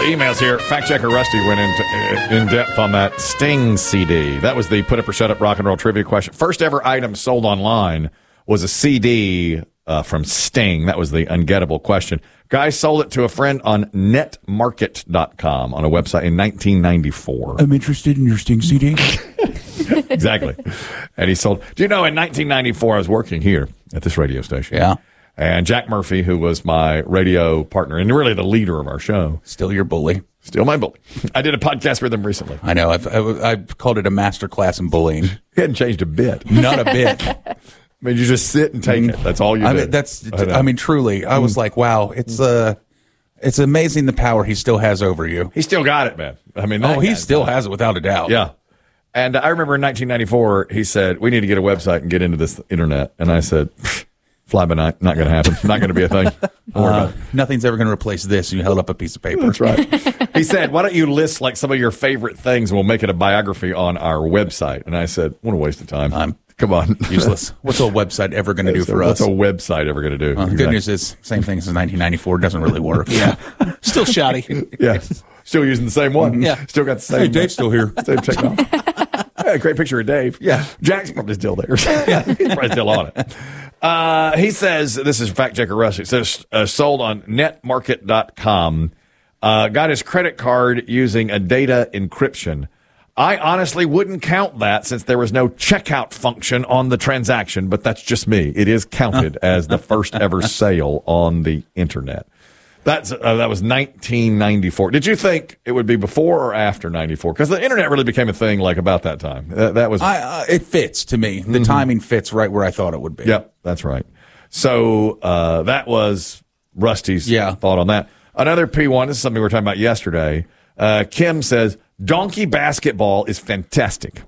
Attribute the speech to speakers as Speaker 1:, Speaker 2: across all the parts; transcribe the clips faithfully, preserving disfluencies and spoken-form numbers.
Speaker 1: of emails here. Fact checker Rusty went into in depth on that Sting C D. That was the Put Up or Shut Up rock and roll trivia question. First ever item sold online was a C D uh, from Sting. That was the ungettable question. Guy sold it to a friend on net market dot com on a website in nineteen ninety-four.
Speaker 2: I'm interested in your Sting C D.
Speaker 1: Exactly. And he sold. Do you know, in nineteen ninety-four, I was working here at this radio station.
Speaker 2: Yeah.
Speaker 1: And Jack Murphy, who was my radio partner and really the leader of our show.
Speaker 2: Still your bully.
Speaker 1: Still my bully. I did a podcast with him recently.
Speaker 2: I know. I've, I've, I've called it a master class in bullying.
Speaker 1: He hadn't changed a bit.
Speaker 2: Not a bit.
Speaker 1: I mean, you just sit and take it. That's all you
Speaker 2: I
Speaker 1: do.
Speaker 2: mean, that's.
Speaker 1: I,
Speaker 2: I mean, truly, I was like, wow, it's uh, it's amazing the power he still has over you.
Speaker 1: He still got it, man. I mean,
Speaker 2: Oh, he
Speaker 1: guy's
Speaker 2: still
Speaker 1: got it.
Speaker 2: has it without a doubt.
Speaker 1: Yeah. And I remember in nineteen ninety-four, he said, we need to get a website and get into this internet. And I said, fly by night, not going to happen. Not going to be a thing. Don't worry
Speaker 2: Uh,
Speaker 1: about it.
Speaker 2: nothing's ever going to replace this. And you held up a piece of paper.
Speaker 1: That's right. He said, why don't you list like some of your favorite things and we'll make it a biography on our website? And I said, what a waste of time.
Speaker 2: I'm
Speaker 1: Come on.
Speaker 2: useless. What's a website ever going to do for
Speaker 1: What's
Speaker 2: us?
Speaker 1: a website ever going to do?
Speaker 2: Uh, the
Speaker 1: Exactly.
Speaker 2: good news is, same thing as nineteen ninety-four. Doesn't really work.
Speaker 3: Yeah. Still shoddy.
Speaker 1: Yeah. Still using the same one.
Speaker 3: Yeah.
Speaker 1: Still got the same.
Speaker 2: Hey, Dave's still here.
Speaker 1: Same technology. Yeah, great picture of Dave. Yeah. Jack's probably still there. Yeah. He's probably still on it. Uh, he says, this is fact checker Russ. It says, uh, sold on net market dot com. Uh, got his credit card using a data encryption. I honestly wouldn't count that since there was no checkout function on the transaction, but that's just me. It is counted as the first ever sale on the internet. That's uh, that was nineteen ninety-four. Did you think it would be before or after ninety-four? Because the internet really became a thing like about that time. That, that was.
Speaker 2: I, uh, it fits to me. The timing fits right where I thought it would be.
Speaker 1: Yep, that's right. So uh, that was Rusty's
Speaker 2: Yeah.
Speaker 1: thought on that. Another P one. This is something we were talking about yesterday. Uh, Kim says donkey basketball is fantastic.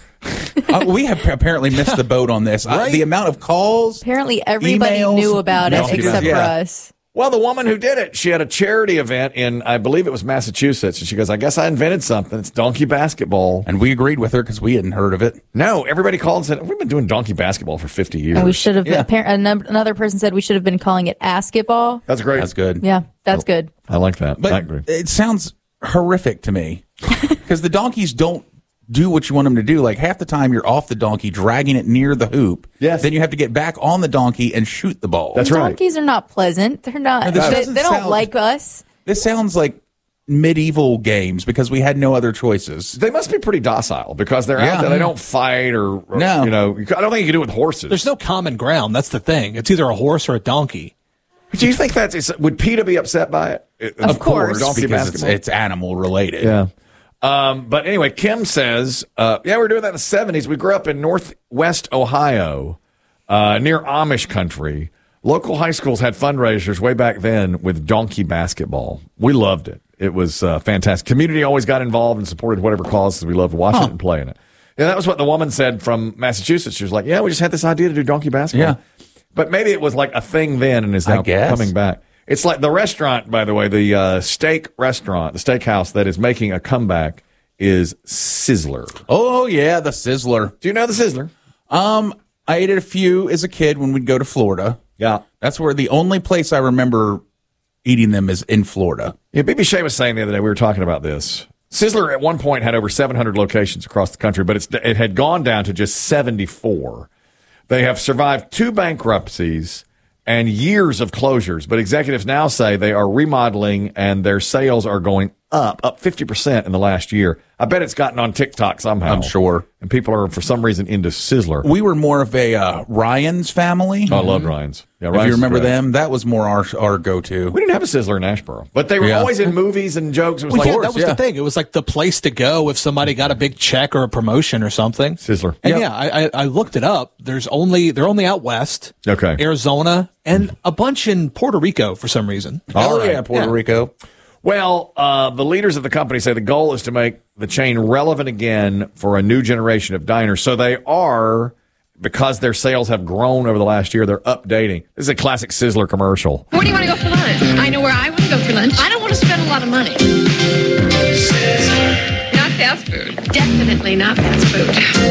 Speaker 2: Uh, we have apparently missed the boat on this. Uh, the amount of calls.
Speaker 4: Apparently, everybody
Speaker 2: Emails,
Speaker 4: knew about it
Speaker 1: donkey
Speaker 4: except
Speaker 2: basketball.
Speaker 4: for
Speaker 2: Yeah.
Speaker 4: us.
Speaker 1: Well, the woman who did it, she had a charity event in, I believe it was Massachusetts, and she goes, I guess I invented something. It's donkey basketball.
Speaker 2: And we agreed with her because we hadn't heard of it.
Speaker 1: No, everybody called and said, we've been doing donkey basketball for fifty years.
Speaker 4: And we should have.
Speaker 2: Yeah.
Speaker 4: Appar- another another person said we should have been calling it Asketball.
Speaker 1: That's great.
Speaker 2: That's good.
Speaker 4: Yeah, that's good.
Speaker 1: I like that. I
Speaker 2: But
Speaker 1: agree.
Speaker 2: it sounds horrific to me because the donkeys don't do what you want them to do. Like half the time you're off the donkey, dragging it near the hoop.
Speaker 1: Yes.
Speaker 2: Then you have to get back on the donkey and shoot the ball.
Speaker 1: That's right.
Speaker 4: Donkeys are not pleasant. They're not.
Speaker 2: No, this
Speaker 4: they,
Speaker 2: doesn't
Speaker 4: they don't
Speaker 2: sound-
Speaker 4: like us.
Speaker 2: This sounds like medieval games because we had no other choices.
Speaker 1: They must be pretty docile because they're
Speaker 2: Yeah.
Speaker 1: out there. They don't fight or, or
Speaker 2: No.
Speaker 1: you know, I don't think you can do it with horses.
Speaker 3: There's no common ground. That's the thing. It's either a horse or a donkey.
Speaker 1: Do you think that's, is, would PETA be upset by it? It-
Speaker 4: Of course.
Speaker 1: Donkey
Speaker 2: Because it's,
Speaker 1: basketball?
Speaker 2: it's animal related.
Speaker 1: Yeah. Um, but anyway, Kim says, uh, yeah, we were doing that in the seventies. We grew up in Northwest Ohio, uh, near Amish country. Local high schools had fundraisers way back then with donkey basketball. We loved it. It was uh, fantastic. Community always got involved and supported whatever causes. We loved watching it and playing it. Yeah, that was what the woman said from Massachusetts. She was like, yeah, we just had this idea to do donkey basketball.
Speaker 2: Yeah.
Speaker 1: But maybe it was like a thing then and is now
Speaker 2: I guess.
Speaker 1: coming back. It's like the restaurant, by the way, the uh, steak restaurant, the steakhouse that is making a comeback is Sizzler.
Speaker 2: Oh yeah, the Sizzler.
Speaker 1: Do you know the Sizzler?
Speaker 2: Um, I ate at a few as a kid when we'd go to Florida.
Speaker 1: Yeah.
Speaker 2: That's where the only place I remember eating them is in Florida.
Speaker 1: Yeah, B B Shea was saying the other day, we were talking about this. Sizzler at one point had over seven hundred locations across the country, but it's, it had gone down to just seventy-four. They have survived two bankruptcies and years of closures, but executives now say they are remodeling and their sales are going up, up fifty percent in the last year. I bet it's gotten on TikTok somehow.
Speaker 2: I'm sure.
Speaker 1: And people are, for some reason, into Sizzler.
Speaker 2: We were more of a uh, Ryan's family.
Speaker 1: Oh, I love Ryan's. Yeah,
Speaker 2: If
Speaker 1: Ryan's
Speaker 2: you
Speaker 1: is
Speaker 2: remember
Speaker 1: great.
Speaker 2: them, that was more our our go to.
Speaker 1: We didn't have a Sizzler in Asheboro, but they were
Speaker 2: Yeah.
Speaker 1: always in movies and jokes. It was
Speaker 3: Well,
Speaker 1: like
Speaker 3: yeah,
Speaker 2: course,
Speaker 3: that was
Speaker 2: yeah.
Speaker 3: the thing. It was like the place to go if somebody got a big check or a promotion or something.
Speaker 1: Sizzler.
Speaker 3: And
Speaker 2: Yep.
Speaker 3: yeah, I, I, I looked it up. There's only they're only out west,
Speaker 1: Okay.
Speaker 3: Arizona, and a bunch in Puerto Rico for some reason.
Speaker 2: Oh
Speaker 1: right.
Speaker 2: yeah, Puerto
Speaker 3: Yeah.
Speaker 2: Rico.
Speaker 1: Well, uh, the leaders of the company say the goal is to make the chain relevant again for a new generation of diners. So they are, because their sales have grown over the last year, they're updating. This is a classic Sizzler commercial.
Speaker 5: Where do you want to go for lunch? I know where I want to go for lunch. I don't want to spend a lot of money. Sizzler. Not fast food. Definitely not fast food.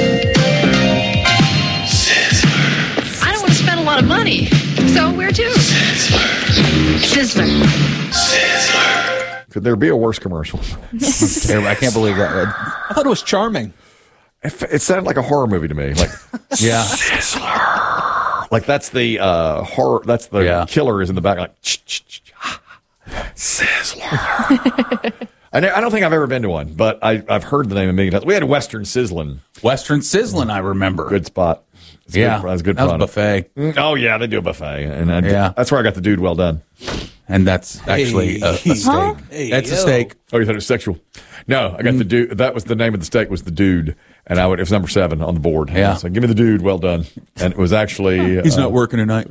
Speaker 5: Sizzler. I don't want to spend a lot of money. So where to? Sizzler. Sizzler.
Speaker 1: Sizzler. Could there be a worse commercial?
Speaker 2: Terrible. I can't believe that.
Speaker 3: I thought it was charming.
Speaker 1: It, it sounded like a horror movie to me. Like,
Speaker 2: Yeah.
Speaker 1: like that's the uh, horror. That's the
Speaker 2: Yeah.
Speaker 1: killer is in the back. Like, Sizzler. I, ne- I don't think I've ever been to one, but I, I've heard the name a million times. We had Western Sizzlin'.
Speaker 2: Western Sizzlin', I remember.
Speaker 1: Good spot. It's
Speaker 2: Yeah.
Speaker 1: good, that's good
Speaker 2: That was
Speaker 1: product.
Speaker 2: buffet.
Speaker 1: Mm, Oh yeah, they do a buffet, and I,
Speaker 2: Yeah.
Speaker 1: that's where I got the dude well done.
Speaker 2: And that's actually a, a
Speaker 3: Hey.
Speaker 2: steak.
Speaker 3: Huh? Hey,
Speaker 2: That's a
Speaker 3: yo.
Speaker 2: steak.
Speaker 1: Oh, you thought it was sexual? No, I got the dude. That was the name of the steak was the dude, and I would it was number seven on the board.
Speaker 2: Yeah.
Speaker 1: So give me the dude, well done. And it was actually
Speaker 2: He's
Speaker 1: uh,
Speaker 2: not working tonight.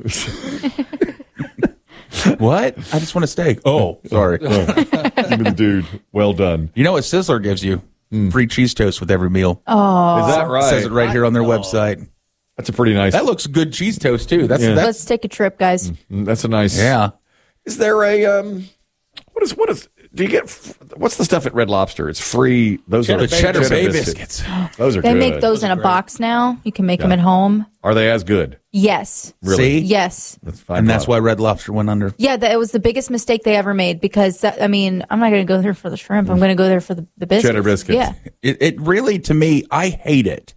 Speaker 2: What? I just want a steak. Oh, sorry.
Speaker 1: give me the dude, well done.
Speaker 2: You know what Sizzler gives you? Free cheese toast with every meal.
Speaker 4: Oh,
Speaker 1: Is that right?
Speaker 2: It says it right here on their website.
Speaker 1: That's a pretty nice.
Speaker 2: That looks good cheese toast too. That's
Speaker 1: Yeah.
Speaker 2: that's
Speaker 4: let's take a trip, guys.
Speaker 1: That's a nice.
Speaker 2: yeah.
Speaker 1: Is there a um? What is what is? Do you get? What's the stuff at Red Lobster? It's free. Those are
Speaker 2: The cheddar bay biscuits.
Speaker 1: Those are
Speaker 4: They
Speaker 1: good.
Speaker 4: make those in a box now. You can make them
Speaker 1: Yeah.
Speaker 4: at home.
Speaker 1: Are they as good?
Speaker 4: Yes.
Speaker 1: Really?
Speaker 2: See?
Speaker 4: Yes.
Speaker 1: That's fine.
Speaker 2: And that's why Red Lobster went under.
Speaker 4: Yeah, that it was the biggest mistake they ever made because that, I mean, I'm not going to go there for the shrimp. I'm going to go there for the, the biscuits.
Speaker 1: Cheddar biscuits.
Speaker 4: Yeah.
Speaker 2: It, it really, to me, I hate it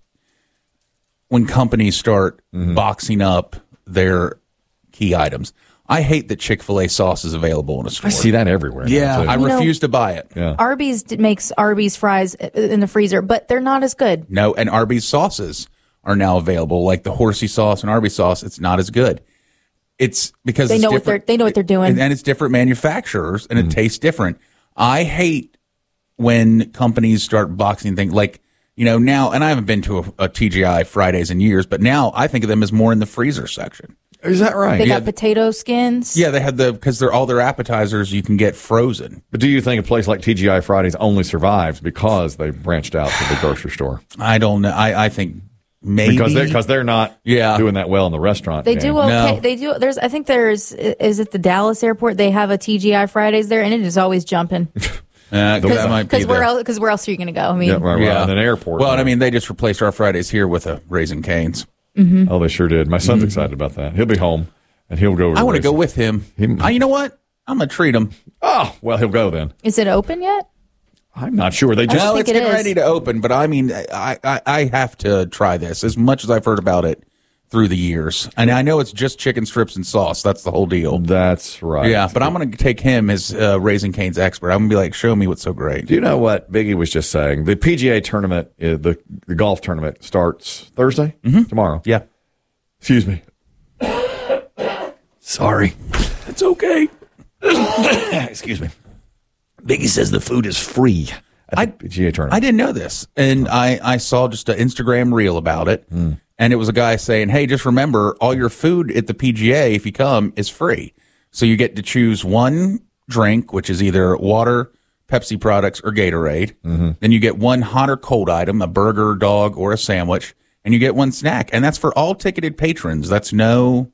Speaker 2: when companies start boxing up their key items. I hate that Chick-fil-A sauce is available in a store.
Speaker 1: I see that everywhere. now,
Speaker 2: Yeah,
Speaker 1: too.
Speaker 2: I
Speaker 4: You know-
Speaker 2: refuse to buy it.
Speaker 1: yeah.
Speaker 4: Arby's d- makes Arby's fries i- in the freezer, but they're not as good.
Speaker 2: No, and Arby's sauces are now available, like the horsey sauce and Arby's sauce. It's not as good. It's because
Speaker 4: They
Speaker 2: it's
Speaker 4: know what
Speaker 2: different-
Speaker 4: they're- they know what they're doing.
Speaker 2: and, and it's different manufacturers, and
Speaker 1: Mm.
Speaker 2: it tastes different. I hate when companies start boxing things like you know now. And I haven't been to a, a T G I Fridays in years, but now I think of them as more in the freezer section.
Speaker 1: Is that right?
Speaker 4: They
Speaker 2: Yeah.
Speaker 4: got potato skins.
Speaker 2: Yeah, they had the because they're all their appetizers you can get frozen.
Speaker 1: But do you think a place like T G I Fridays only survives because they branched out to the grocery store?
Speaker 2: I don't know. I, I think maybe
Speaker 1: Because they're because they're not
Speaker 2: Yeah.
Speaker 1: doing that well in the restaurant.
Speaker 4: They
Speaker 1: game.
Speaker 4: do okay.
Speaker 2: No.
Speaker 4: They do. There's. I think there's. Is it the Dallas airport? They have a T G I Fridays there, and it is always jumping.
Speaker 2: uh, that might be
Speaker 4: Because where
Speaker 2: the-
Speaker 4: else? Because where else are you going to go? I mean,
Speaker 1: Yeah, right, right.
Speaker 2: Yeah,
Speaker 1: In an airport.
Speaker 2: Well, and I mean, they just replaced our Fridays here with a Raising Cane's.
Speaker 1: Oh, they sure did. My son's excited about that. He'll be home and he'll go.
Speaker 2: I want to go
Speaker 1: Raisin-
Speaker 2: with him.
Speaker 1: Him-
Speaker 2: Uh, you know what? I'm gonna treat him.
Speaker 1: Oh, well, he'll go then.
Speaker 4: is it open yet?
Speaker 1: I'm not sure. They just.
Speaker 4: don't
Speaker 2: No,
Speaker 4: think
Speaker 2: it's
Speaker 4: it
Speaker 2: getting
Speaker 4: is.
Speaker 2: ready to open, but I mean, I, I I have to try this as much as I've heard about it through the years, and I know it's just chicken strips and sauce. That's the whole deal.
Speaker 1: That's right.
Speaker 2: Yeah, but I'm gonna take him as uh, Raising Cane's expert. I'm gonna be like, show me what's so great.
Speaker 1: Do you know what Biggie was just saying? The P G A tournament, uh, the the golf tournament starts Thursday, tomorrow.
Speaker 2: Yeah,
Speaker 1: Excuse me. Sorry.
Speaker 2: it's okay.
Speaker 1: Excuse me. Biggie says the food is free at the
Speaker 2: I-
Speaker 1: P G A tournament.
Speaker 2: I didn't know this, and I, I saw just an Instagram reel about it, and it was a guy saying, "Hey, just remember, all your food at the P G A, if you come, is free. So you get to choose one drink, which is either water, Pepsi products, or Gatorade. Then you get one hot or cold item, a burger, dog, or a sandwich, and you get one snack, and that's for all ticketed patrons. That's no,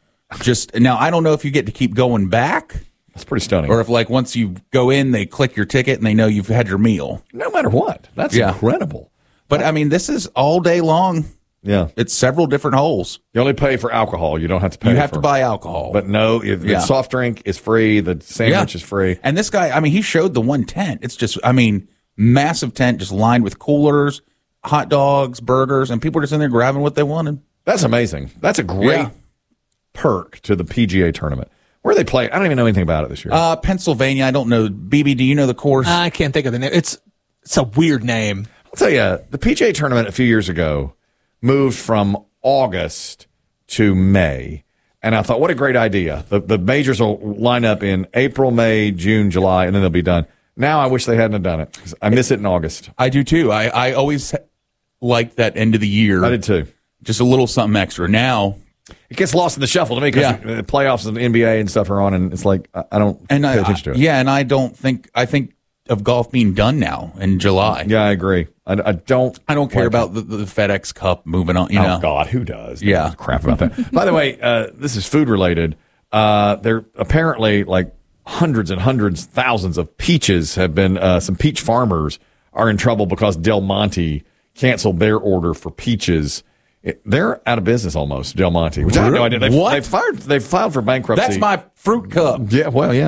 Speaker 2: just now. I don't know if you get to keep going back."
Speaker 1: That's pretty stunning.
Speaker 2: Or if, like, once you go in, they click your ticket and they know you've had your meal.
Speaker 1: no matter what. That's
Speaker 2: Yeah.
Speaker 1: incredible.
Speaker 2: But I mean, this is all day long.
Speaker 1: Yeah.
Speaker 2: It's several different holes.
Speaker 1: You only pay for alcohol. You don't have to pay
Speaker 2: You have
Speaker 1: for
Speaker 2: to buy alcohol.
Speaker 1: But no, if
Speaker 2: Yeah.
Speaker 1: the soft drink is free, the sandwich is free.
Speaker 2: And this guy, I mean, he showed the one tent. It's just, I mean, massive tent just lined with coolers, hot dogs, burgers, and people are just in there grabbing what they wanted.
Speaker 1: That's amazing. That's a great
Speaker 2: Yeah.
Speaker 1: perk to the P G A tournament. Where they play, I don't even know anything about it this year.
Speaker 2: Uh, Pennsylvania, I don't know. B B, do you know the course?
Speaker 3: I can't think of the name. It's it's a weird name.
Speaker 1: I'll tell you, the P G A tournament a few years ago moved from August to May. And I thought, what a great idea. The the majors will line up in April, May, June, July, and then they'll be done. Now I wish they hadn't have done it 'cause I miss it in August.
Speaker 2: I do too. I, I always liked that end of the year.
Speaker 1: I did too.
Speaker 2: Just a little something extra. Now,
Speaker 1: It gets lost in the shuffle to me because
Speaker 2: Yeah.
Speaker 1: the playoffs and the N B A and stuff are on, and it's like I I don't
Speaker 2: and
Speaker 1: pay
Speaker 2: I,
Speaker 1: attention to it.
Speaker 2: yeah, and I don't think, I think of golf being done now in July.
Speaker 1: Yeah, I agree. I, I don't.
Speaker 2: I don't care about the, the FedEx Cup moving on, you know.
Speaker 1: Oh God, who does?
Speaker 2: Yeah.
Speaker 1: crap about that. By the way, uh, this is food related. Uh, there apparently like hundreds and hundreds, thousands of peaches have been. Uh, some peach farmers are in trouble because Del Monte canceled their order for peaches. It, they're out of business almost. Del Monte, which I had no idea. They've,
Speaker 2: What?
Speaker 1: They've fired. They've filed for bankruptcy.
Speaker 2: That's my fruit cup.
Speaker 1: Yeah, well, yeah.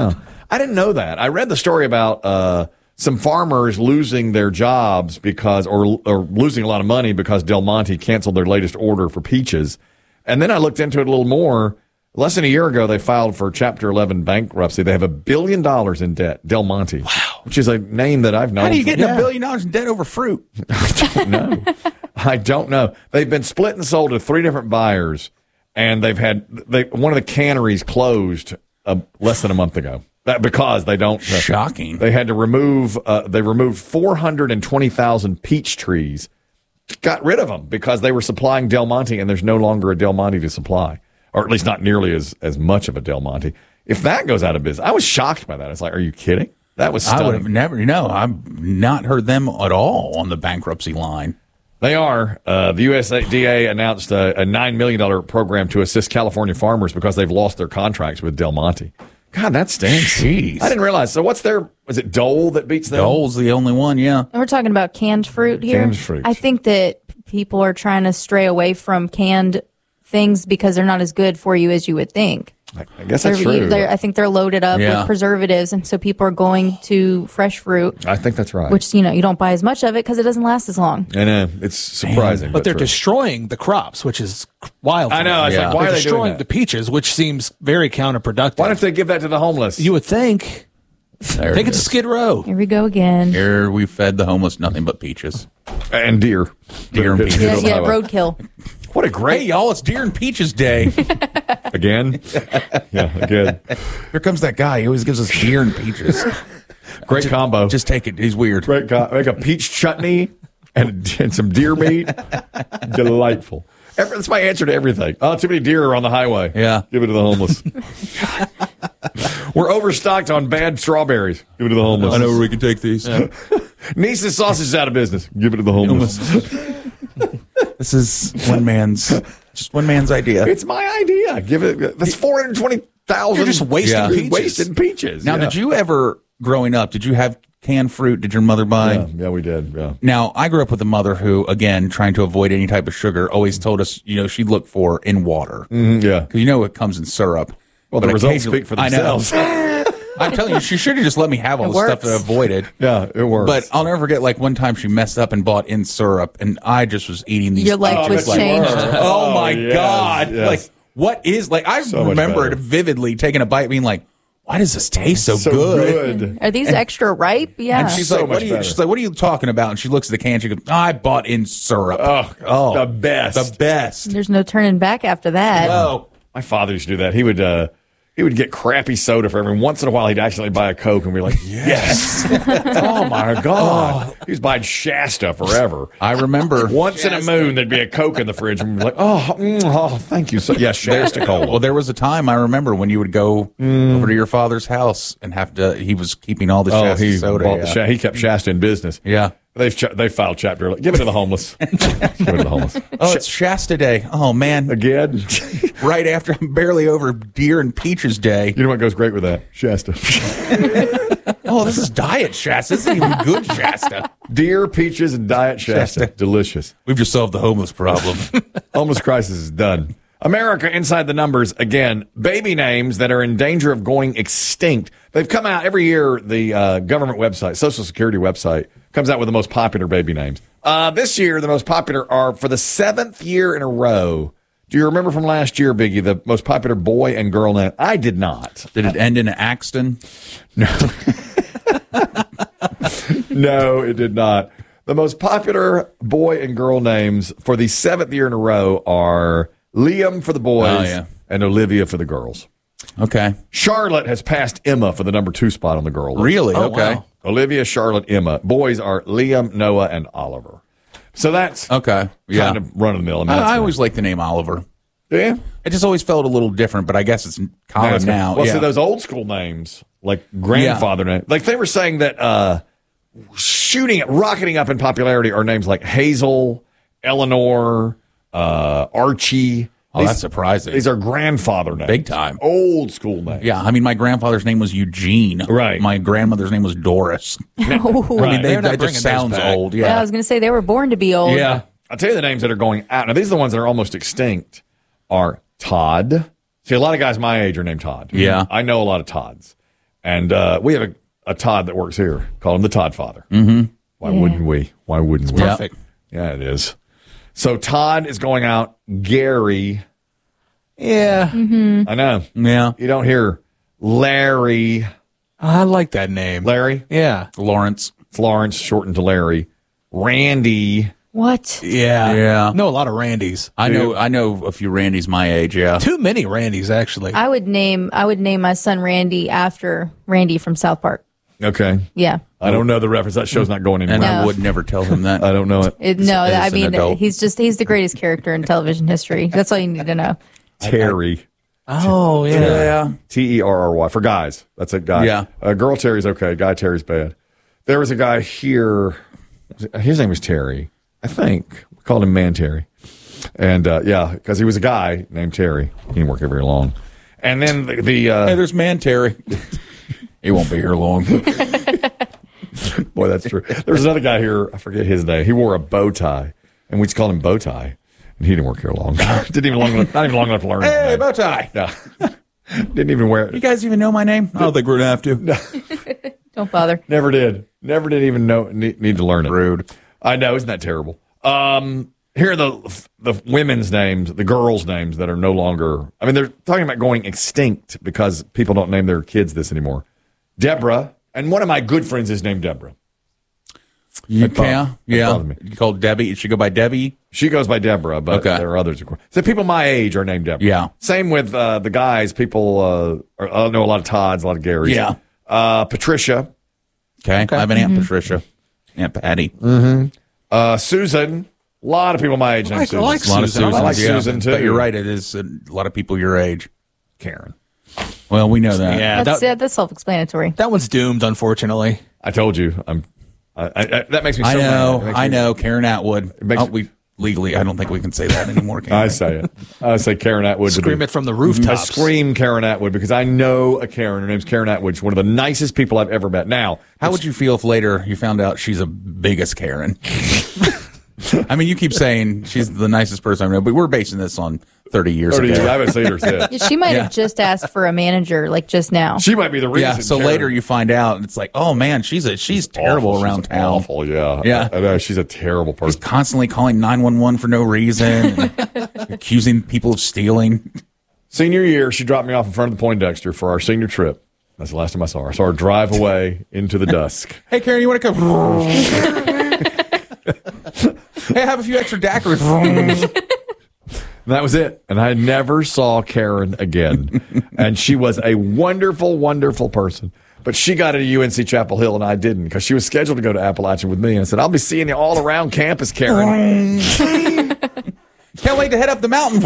Speaker 1: I didn't know that. I read the story about uh, some farmers losing their jobs because, or, or losing a lot of money because Del Monte canceled their latest order for peaches. And then I looked into it a little more. Less than a year ago, they filed for Chapter eleven bankruptcy. They have a billion dollars in debt, Del Monte. Wow. Which is a name that I've known.
Speaker 2: How do you
Speaker 1: for,
Speaker 2: get
Speaker 1: yeah.
Speaker 2: a billion dollars in debt over fruit?
Speaker 1: I don't know. I don't know. They've been split and sold to three different buyers, and they've had they, one of the canneries closed uh, less than a month ago. That because they don't. Uh,
Speaker 2: Shocking.
Speaker 1: They had to remove. Uh, they removed four hundred and twenty thousand peach trees. Got rid of them because they were supplying Del Monte, and there's no longer a Del Monte to supply, or at least not nearly as as much of a Del Monte. If that goes out of business, I was shocked by that. It's like, are you kidding? That was stunning.
Speaker 2: I would have never. You know, I've not heard them at all on the bankruptcy line.
Speaker 1: They are. Uh, the U S D A announced a, a nine million dollars program to assist California farmers because they've lost their contracts with Del Monte. God, that stinks.
Speaker 2: Jeez.
Speaker 1: I didn't realize. So what's their, was it Dole that beats them?
Speaker 2: Dole's the only one, yeah.
Speaker 4: And we're talking about canned fruit here.
Speaker 1: Canned fruit.
Speaker 4: I think that people are trying to stray away from canned things because they're not as good for you as you would think.
Speaker 1: I, I guess that's
Speaker 4: They're-
Speaker 1: true.
Speaker 4: they're- I think they're loaded up
Speaker 2: Yeah.
Speaker 4: with preservatives, and so people are going to fresh fruit,
Speaker 1: I think that's right.
Speaker 4: which, you know, you don't buy as much of it because it doesn't last as long.
Speaker 1: I know. It's surprising.
Speaker 3: But they're
Speaker 1: true.
Speaker 3: destroying the crops, which is wild.
Speaker 1: I know. It's
Speaker 2: Yeah.
Speaker 1: like, why
Speaker 3: They're
Speaker 1: are they doing
Speaker 3: destroying
Speaker 1: that?
Speaker 3: the peaches, which seems very counterproductive.
Speaker 1: Why don't they give that to the homeless?
Speaker 3: You would think.
Speaker 2: There
Speaker 3: Take it
Speaker 2: it
Speaker 3: to
Speaker 2: is.
Speaker 3: Skid Row.
Speaker 4: Here we go again.
Speaker 2: Here we fed the homeless nothing but peaches.
Speaker 1: and deer.
Speaker 2: Deer and peaches.
Speaker 4: Yeah,
Speaker 1: Middle
Speaker 4: yeah,
Speaker 1: highway.
Speaker 4: roadkill.
Speaker 1: What a
Speaker 2: Hey,
Speaker 1: great
Speaker 2: y'all, it's Deer and Peaches Day.
Speaker 1: again. Yeah, again.
Speaker 2: Here comes that guy. He always gives us deer and peaches.
Speaker 1: Great combo.
Speaker 2: Just take it. He's weird.
Speaker 1: Great co- make a peach chutney and, and some deer meat. Delightful. Every, that's my answer to everything. Oh, too many deer are on the highway.
Speaker 2: Yeah.
Speaker 1: Give it to the homeless. We're overstocked on bad strawberries. Give it to the homeless.
Speaker 2: I know where we can take these.
Speaker 1: Niece's sausage is out of business. Give it to the homeless.
Speaker 2: This is one man's, just one man's idea.
Speaker 1: It's my idea. Give it. That's four hundred twenty thousand.
Speaker 3: You're just wasting
Speaker 2: Yeah.
Speaker 3: peaches.
Speaker 1: Wasted peaches.
Speaker 2: Now,
Speaker 1: yeah.
Speaker 2: did you ever, growing up, did you have canned fruit? Did your mother buy?
Speaker 1: Yeah, yeah, we did. Yeah.
Speaker 2: Now, I grew up with a mother who, again, trying to avoid any type of sugar, always told us, you know, she'd look for in water.
Speaker 1: Mm, yeah.
Speaker 2: Because you know it comes in syrup.
Speaker 1: Well,
Speaker 2: But
Speaker 1: the results
Speaker 2: occasionally-
Speaker 1: speak for
Speaker 2: I know.
Speaker 1: themselves.
Speaker 2: I'm telling you, she should have just let me have all
Speaker 4: It
Speaker 2: the stuff
Speaker 4: works.
Speaker 2: that I avoided.
Speaker 1: Yeah, it works.
Speaker 2: But I'll never forget, like, one time she messed up and bought in syrup, and I just was eating these.
Speaker 4: Your life
Speaker 1: Oh,
Speaker 4: was
Speaker 1: but you
Speaker 4: changed.
Speaker 1: were.
Speaker 2: Oh, my
Speaker 1: yes,
Speaker 2: God.
Speaker 1: yes.
Speaker 2: Like, what is, like, I
Speaker 1: So much
Speaker 2: remember
Speaker 1: better.
Speaker 2: it vividly taking a bite, being like, why does this taste so,
Speaker 1: so
Speaker 2: good?
Speaker 1: good.
Speaker 4: Are these extra ripe? Yeah.
Speaker 2: And she's
Speaker 1: So
Speaker 2: like,
Speaker 1: much
Speaker 2: what are you,
Speaker 1: better.
Speaker 2: she's like, what are you talking about? And she looks at the can, she goes, oh, I bought in syrup.
Speaker 1: Oh, the best.
Speaker 2: The best.
Speaker 4: There's no turning back after that.
Speaker 2: Oh.
Speaker 1: My father used to do that. He would uh, he would get crappy soda for everyone. Once in a while, he'd actually buy a Coke and be like, yes. Oh, my God. He was buying Shasta forever.
Speaker 2: I remember.
Speaker 1: Once in a moon, there'd be a Coke in the fridge, and we'd be like, oh, mm, oh thank you. So, yeah, Shasta Cola.
Speaker 2: Well, there was a time I remember when you would go over to your father's house and have to, he was keeping all the
Speaker 1: oh,
Speaker 2: Shasta
Speaker 1: he,
Speaker 2: soda.
Speaker 1: bought
Speaker 2: yeah.
Speaker 1: the Sha- he kept Shasta in business.
Speaker 2: Yeah.
Speaker 1: They've ch- they filed chapter. Give it to the homeless. Give it to the homeless.
Speaker 2: Oh, it's Shasta Day. Oh, man.
Speaker 1: Again.
Speaker 2: Right after I'm barely over Deer and Peaches Day.
Speaker 1: You know what goes great with that? Shasta.
Speaker 2: Oh, this is Diet Shasta. This isn't even good Shasta.
Speaker 1: Deer, peaches, and diet Shasta.
Speaker 2: Shasta.
Speaker 1: Delicious.
Speaker 2: We've just solved the homeless problem.
Speaker 1: Homeless crisis is done. America inside the numbers again. Baby names that are in danger of going extinct. They've come out every year. The uh, government website, Social Security website, comes out with the most popular baby names. Uh, this year, the most popular are for the seventh year in a row. Do you remember from last year, Biggie, the most popular boy and girl name? I did not.
Speaker 2: Did it end in Axton?
Speaker 1: No, it did not. The most popular boy and girl names for the seventh year in a row are Liam for the boys
Speaker 2: Oh, yeah.
Speaker 1: and Olivia for the girls.
Speaker 2: Okay.
Speaker 1: Charlotte has passed Emma for the number two spot on the girl list.
Speaker 2: Really?
Speaker 3: Oh,
Speaker 2: okay.
Speaker 3: wow.
Speaker 1: Olivia, Charlotte, Emma. Boys are Liam, Noah, and Oliver. So that's
Speaker 2: Okay. Yeah.
Speaker 1: kind of run of the mill. I, mean,
Speaker 2: I,
Speaker 1: that's
Speaker 2: I
Speaker 1: good.
Speaker 2: always liked the name Oliver.
Speaker 1: yeah.
Speaker 2: It just always felt a little different, but I guess it's common
Speaker 1: That's good.
Speaker 2: now.
Speaker 1: Well,
Speaker 2: yeah.
Speaker 1: see those old school names, like grandfather name, like they were saying that uh, shooting, rocketing up in popularity are names like Hazel, Eleanor, uh, Archie.
Speaker 2: Oh,
Speaker 1: These-
Speaker 2: that's surprising.
Speaker 1: These are grandfather names,
Speaker 2: Big time.
Speaker 1: old school names.
Speaker 2: Yeah, I mean, my grandfather's name was Eugene.
Speaker 1: Right.
Speaker 2: My grandmother's name was Doris.
Speaker 4: Oh.
Speaker 2: I mean, they,
Speaker 3: They're not
Speaker 2: that
Speaker 3: bringing
Speaker 2: just
Speaker 3: those
Speaker 2: sounds
Speaker 3: back.
Speaker 2: old.
Speaker 4: Yeah, I
Speaker 2: Yeah.
Speaker 4: was going to say they were born to be old.
Speaker 2: Yeah.
Speaker 1: I'll tell you the names that are going out. Now, these are the ones that are almost extinct are Todd. See, a lot of guys my age are named Todd.
Speaker 2: Yeah.
Speaker 1: I know a lot of Todds. And uh, we have a, a Todd that works here. Call him the Todd Father. Mm-hmm. Why
Speaker 4: Yeah.
Speaker 1: wouldn't we? Why wouldn't we?
Speaker 3: Perfect.
Speaker 1: Yeah, it is. So Todd is going out. Gary.
Speaker 3: Yeah.
Speaker 1: I know.
Speaker 2: Yeah.
Speaker 1: You don't hear Larry.
Speaker 3: I like that name.
Speaker 1: Larry?
Speaker 3: Yeah.
Speaker 2: Lawrence.
Speaker 1: It's Lawrence, shortened to Larry. Randy.
Speaker 4: What?
Speaker 3: Yeah.
Speaker 2: Yeah.
Speaker 3: Know a lot of Randys.
Speaker 2: I know I know a few Randys my age, yeah.
Speaker 3: Too many Randys, actually.
Speaker 4: I would name I would name my son Randy after Randy from South Park.
Speaker 1: Okay.
Speaker 4: Yeah.
Speaker 1: I don't know the reference. That show's not going
Speaker 2: And
Speaker 1: anywhere.
Speaker 2: I
Speaker 4: No.
Speaker 2: would never tell him that.
Speaker 1: I don't know it.
Speaker 4: It, no,
Speaker 2: as
Speaker 4: I
Speaker 2: an
Speaker 4: mean
Speaker 2: adult.
Speaker 4: he's just he's the greatest character in television history. That's all you need to know.
Speaker 1: Terry.
Speaker 3: oh, yeah.
Speaker 2: Yeah.
Speaker 1: T E R R Y. For guys. That's a guy.
Speaker 2: Yeah.
Speaker 1: Uh, girl Terry's okay. Guy Terry's bad. There was a guy here. His name was Terry. I think. We called him Man Terry. And, uh, yeah, because he was a guy named Terry. He didn't work here very long. And then the. the uh,
Speaker 2: Hey, there's Man Terry. He won't be here long.
Speaker 1: Boy, that's true. There was another guy here. I forget his name. He wore a bow tie. And we just called him Bow Tie. And he didn't work here long. Didn't even long enough, not even long enough to learn his
Speaker 2: Hey,
Speaker 1: name.
Speaker 2: bow tie.
Speaker 1: Yeah. Didn't even wear
Speaker 2: You
Speaker 1: it.
Speaker 2: guys even know my name? I don't think we're gonna have to.
Speaker 4: Don't bother.
Speaker 1: Never did. Never did even know need, need to learn it.
Speaker 2: Rude.
Speaker 1: I know, isn't that terrible? Um, here are the the women's names, the girls' names that are no longer. I mean, they're talking about going extinct because people don't name their kids this anymore. Deborah, and one of my good friends is named Deborah.
Speaker 2: You
Speaker 1: That bothered-
Speaker 2: yeah,
Speaker 1: that
Speaker 2: yeah.
Speaker 1: bothered me.
Speaker 2: You called Debbie. It should go by Debbie.
Speaker 1: She goes by Deborah, but
Speaker 2: Okay.
Speaker 1: there are others. Of course. So people my age are named Deborah.
Speaker 2: Yeah.
Speaker 1: Same with uh, the guys. People, uh, are, I know a lot of Todds, a lot of Garys.
Speaker 2: Yeah.
Speaker 1: Uh, Patricia,
Speaker 2: Okay. I have an Aunt Patricia. Aunt Patty.
Speaker 1: uh, Susan. A lot of people my age named
Speaker 3: like- I
Speaker 1: Susan.
Speaker 3: like
Speaker 2: A lot of
Speaker 3: Susan. I
Speaker 2: Susans,
Speaker 1: like
Speaker 2: yeah.
Speaker 1: Susan, too.
Speaker 2: But you're right. It is a lot of people your age.
Speaker 1: Karen.
Speaker 2: Well, we know that.
Speaker 3: Yeah.
Speaker 4: That's
Speaker 3: That,
Speaker 4: yeah, that's self-explanatory.
Speaker 3: that one's doomed, unfortunately.
Speaker 1: I told you. I'm. I, I, I, that makes me. So
Speaker 2: I
Speaker 1: mad. It
Speaker 2: know.
Speaker 1: makes
Speaker 2: I
Speaker 1: me-
Speaker 2: know. Karen Atwood.
Speaker 1: makes-
Speaker 2: oh, we legally, I don't think we can say that anymore. Can
Speaker 1: I
Speaker 2: we?
Speaker 1: say it. I say Karen Atwood. to
Speaker 3: Scream
Speaker 1: be-
Speaker 3: it from the
Speaker 1: I
Speaker 3: rooftops.
Speaker 1: scream Karen Atwood because I know a Karen. Her name's Karen Atwood. She's one of the nicest people I've ever met. Now,
Speaker 2: How would you feel if later you found out she's a biggest Karen? I mean, you keep saying she's the nicest person I know, but we're basing this on thirty years
Speaker 1: thirty years, I
Speaker 2: ago.
Speaker 1: haven't seen her since.
Speaker 4: Yeah, she might
Speaker 2: Yeah.
Speaker 4: have just asked for a manager like just now.
Speaker 1: She might be the reason.
Speaker 2: Yeah. So
Speaker 1: Karen-
Speaker 2: later you find out, and it's like, oh man, she's a she's terrible
Speaker 1: Awful.
Speaker 2: around
Speaker 1: She's
Speaker 2: town.
Speaker 1: Awful, yeah.
Speaker 2: Yeah.
Speaker 1: I, I know she's a terrible
Speaker 2: She's
Speaker 1: person.
Speaker 2: constantly calling nine one one for no reason, and accusing people of stealing.
Speaker 1: Senior year, she dropped me off in front of the Poindexter for our senior trip. That's the last time I saw her. I saw her drive away into the dusk.
Speaker 2: Hey, Karen, you want to come? Hey, I have a few extra daiquiris.
Speaker 1: And that was it. And I never saw Karen again. And she was a wonderful, wonderful person. But she got into U N C Chapel Hill and I didn't because she was scheduled to go to Appalachian with me. And I said, I'll be seeing you all around campus, Karen.
Speaker 2: Can't wait to head up the mountain.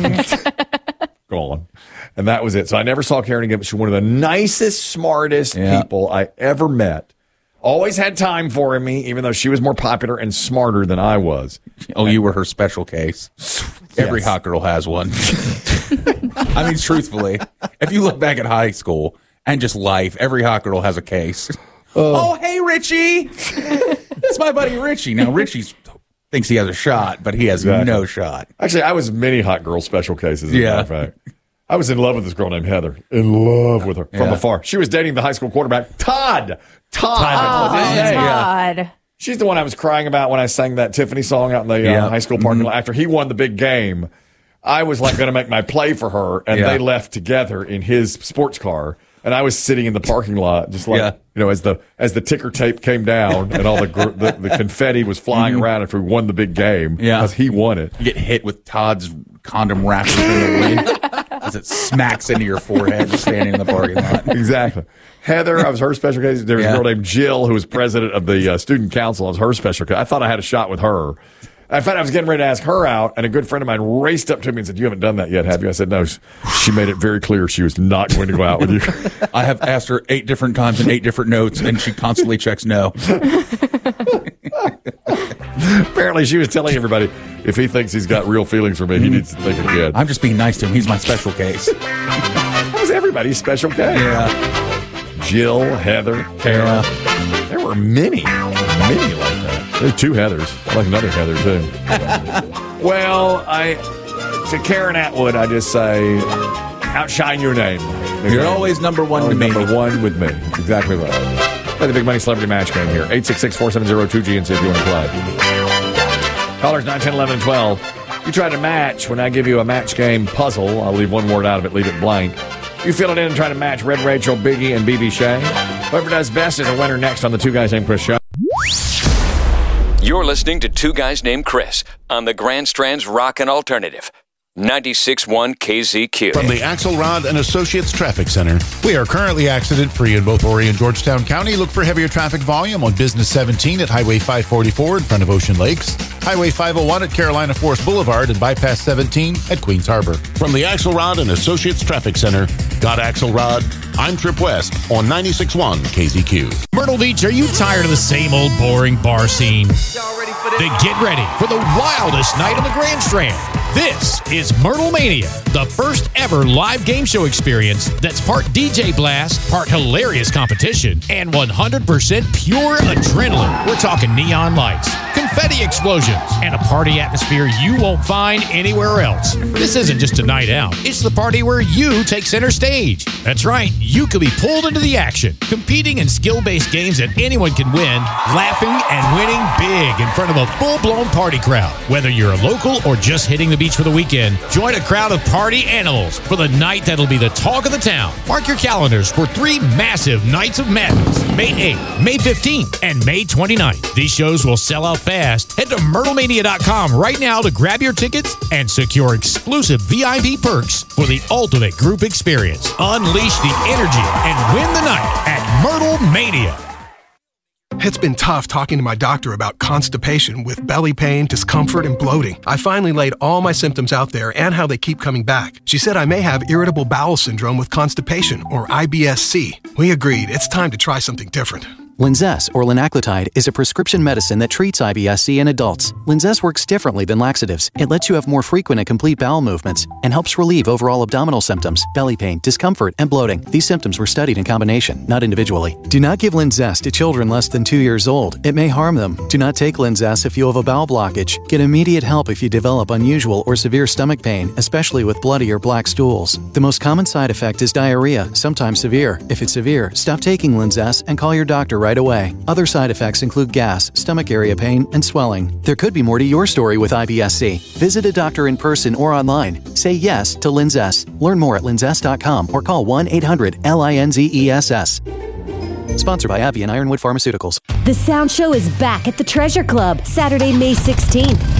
Speaker 1: Gone. And that was it. So I never saw Karen again. But she's one of the nicest, smartest
Speaker 2: Yeah.
Speaker 1: people I ever met. Always had time for me, even though she was more popular and smarter than I was.
Speaker 2: Oh, you were her special case. Every
Speaker 1: Yes.
Speaker 2: hot girl has one. I mean, truthfully, if you look back at high school and just life, every hot girl has a case. Oh, hey, Richie. It's my buddy Richie. Now, Richie thinks he has a shot, but he has
Speaker 1: Exactly.
Speaker 2: no shot.
Speaker 1: Actually, I was many hot girl special cases, as a
Speaker 2: Yeah.
Speaker 1: matter of fact. I was in love with this girl named Heather. In love with her from
Speaker 2: Yeah.
Speaker 1: afar. She was dating the high school quarterback, Todd. Todd.
Speaker 4: Oh,
Speaker 1: was his name.
Speaker 4: Todd.
Speaker 1: She's the one I was crying about when I sang that Tiffany song out in the uh,
Speaker 2: Yeah.
Speaker 1: high school parking lot after he won the big game. I was like going to make my play for her, and
Speaker 2: Yeah.
Speaker 1: they left together in his sports car, and I was sitting in the parking lot, just like
Speaker 2: Yeah.
Speaker 1: you know, as the as the ticker tape came down and all the gr- the, the confetti was flying around after we won the big game,
Speaker 2: Yeah.
Speaker 1: because he won it.
Speaker 2: You get hit with Todd's condom wrapper in the wind as it smacks into your forehead standing in the parking lot.
Speaker 1: Exactly. Heather, I was her special case. There was
Speaker 2: Yeah.
Speaker 1: a girl named Jill who was president of the uh, student council. I was her special case. I thought I had a shot with her. In fact, I was getting ready to ask her out, and a good friend of mine raced up to me and said, "You haven't done that yet, have you?" I said, "No." She made it very clear she was not going to go out with you.
Speaker 2: I have asked her eight different times in eight different notes, and she constantly checks no.
Speaker 1: Apparently, she was telling everybody if he thinks he's got real feelings for me, he needs to think again.
Speaker 2: I'm just being nice to him. He's my special case.
Speaker 1: That was everybody's special case.
Speaker 2: Yeah.
Speaker 1: Jill, Heather, Kara. There were many, many like that. There were two Heathers. I like another Heather, too. Well, I to Karen Atwood, I just say, outshine your name.
Speaker 2: You're always number one
Speaker 1: Always
Speaker 2: to me.
Speaker 1: Number one with me. That's exactly right. Play the Big Money Celebrity Match game here. eight six six, four seven zero, two G and see if you want to play. Callers nine, ten, eleven, and twelve. You try to match when I give you a match game puzzle. I'll leave one word out of it, leave it blank. You fill it in and try to match Red Rachel, Biggie, and B B Shea. Whoever does best is a winner next on the Two Guys Named Chris show.
Speaker 6: You're listening to Two Guys Named Chris on the Grand Strand's Rockin' Alternative. ninety-six point one K Z Q.
Speaker 7: From the Axelrod and Associates Traffic Center. We are currently accident-free in both Horry and Georgetown County. Look for heavier traffic volume on Business seventeen at Highway five forty-four in front of Ocean Lakes, Highway five oh one at Carolina Forest Boulevard, and Bypass seventeen at Queens Harbor. From the Axelrod and Associates Traffic Center, got Axelrod. I'm Trip West on ninety-six point one K Z Q.
Speaker 8: Myrtle Beach, are you tired of the same old boring bar scene?
Speaker 9: Y'all ready for this?
Speaker 8: Then get ready for the wildest night on the Grand Strand. This is Myrtle Mania, the first ever live game show experience that's part D J blast, part hilarious competition, and one hundred percent pure adrenaline. We're talking neon lights, confetti explosions, and a party atmosphere you won't find anywhere else. This isn't just a night out. It's the party where you take center stage. That's right. You could be pulled into the action, competing in skill-based games that anyone can win, laughing and winning big in front of a full-blown party crowd. Whether you're a local or just hitting the beach for the weekend, join a crowd of party animals for the night that'll be the talk of the town. Mark your calendars for three massive Nights of Madness, May eighth, May fifteenth, and May twenty-ninth. These shows will sell out fast. Head to myrtle mania dot com right now to grab your tickets and secure exclusive V I P perks for the ultimate group experience. Unleash the energy and win the night at Myrtle Mania.
Speaker 10: It's been tough talking to my doctor about constipation with belly pain, discomfort, and bloating. I finally laid all my symptoms out there and how they keep coming back. She said I may have irritable bowel syndrome with constipation, or I B S C. We agreed it's time to try something different.
Speaker 11: Linzess, or linaclotide, is a prescription medicine that treats I B S C in adults. Linzess works differently than laxatives. It lets you have more frequent and complete bowel movements and helps relieve overall abdominal symptoms, belly pain, discomfort, and bloating. These symptoms were studied in combination, not individually. Do not give Linzess to children less than two years old. It may harm them. Do not take Linzess if you have a bowel blockage. Get immediate help if you develop unusual or severe stomach pain, especially with bloody or black stools. The most common side effect is diarrhea, sometimes severe. If it's severe, stop taking Linzess and call your doctor right away. Other side effects include gas, stomach area pain, and swelling. There could be more to your story with I B S C. Visit a doctor in person or online. Say yes to Linzess. Learn more at linzess dot com or call one eight hundred L I N Z E S S. Sponsored by AbbVie and Ironwood Pharmaceuticals.
Speaker 12: The Sound Show is back at the Treasure Club, Saturday, May sixteenth.